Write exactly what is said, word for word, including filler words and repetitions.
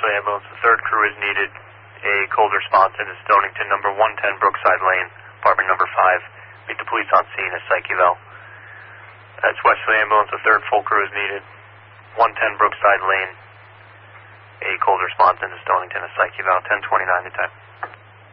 Wesley Ambulance. The third crew is needed. A cold response into Stonington, number one ten Brookside Lane, apartment number five. Meet the police on scene as psych eval. That's Wesley Ambulance. The third full crew is needed. one ten Brookside Lane. A cold response into Stonington as psych eval. ten twenty-nine to time.